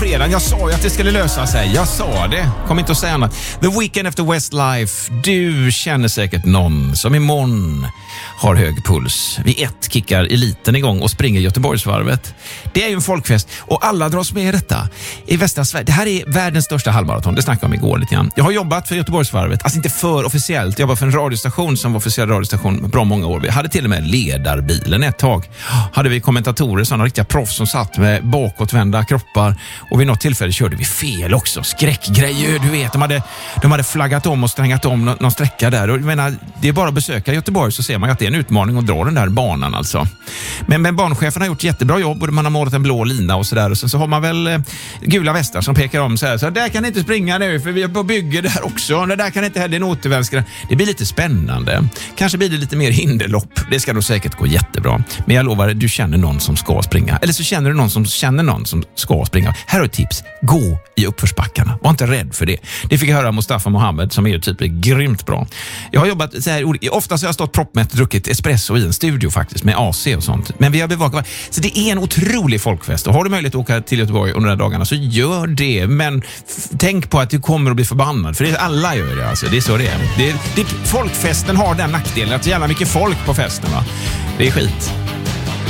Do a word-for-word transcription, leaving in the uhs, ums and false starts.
fredagen. Jag sa ju att det skulle lösa sig. Jag sa det. Kom inte att säga annat. The Weekend After Westlife. Du känner säkert någon som imorgon har hög puls. Vid ett kickar eliten igång och springer Göteborgsvarvet. Det är ju en folkfest och alla dras med i detta. I västra Sverige. Det här är världens största halvmaraton. Det snackade jag om igår lite grann. Jag har jobbat för Göteborgsvarvet. Alltså inte för officiellt. Jag jobbade för en radiostation som var officiell radiostation bra många år. Vi hade till och med ledarbilen ett tag. Hade vi kommentatorer, sådana riktiga proffs som satt med bakåtvända kroppar. Och vid något tillfälle körde vi fel också. Skräckgrejer, du vet. De hade, de hade flaggat om och strängat om någon, någon sträcka där. Och jag menar, det är bara att besöka Göteborg så ser man att det är en utmaning att dra den där banan alltså. Men, men banchefen har gjort jättebra jobb och man har målat en blå lina och sådär. Och sen så har man väl eh, gula västar som pekar om så här. Så där kan ni inte springa nu för vi är på bygge där också. Det där kan inte heller en återvänskare. Det blir lite spännande. Kanske blir det lite mer hinderlopp. Det ska nog säkert gå jättebra. Men jag lovar, du känner någon som ska springa. Eller så känner du någon som känner någon som ska springa. Här har ett tips. Gå i uppförsbackarna. Var inte rädd för det. Det fick jag höra av Mustafa Mohammed som är typ grymt bra. Jag har jobbat så här, ofta så har jag stått proppmätt och druckit espresso i en studio faktiskt med A C och sånt. Men vi har bevakat. Så det är en otrolig folkfest. Och har du möjlighet att åka till Göteborg under de här dagarna så gör det. Men f- tänk på att du kommer att bli förbannad. För det är, alla gör det alltså. Det är så det är. Det är, det, folkfesten har den nackdelen att det är jävla mycket folk på festen va. Det är skit.